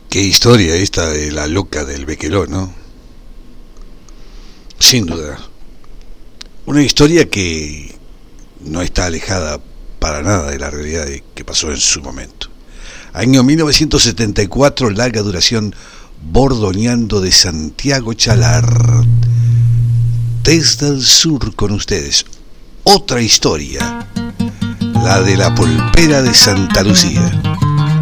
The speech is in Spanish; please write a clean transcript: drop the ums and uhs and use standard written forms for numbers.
Qué historia esta de la loca del Bequeló, ¿no? Sin duda. Una historia que no está alejada para nada de la realidad que pasó en su momento. Año 1974, larga duración, Bordoneando de Santiago Chalar. Desde el sur con ustedes. Otra historia, la de la Polpera de Santa Lucía.